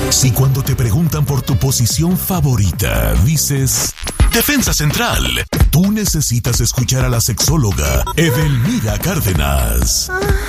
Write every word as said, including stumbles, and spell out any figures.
Si cuando te preguntan por tu posición favorita, dices defensa central, tú necesitas escuchar a la sexóloga Edelmira Cárdenas.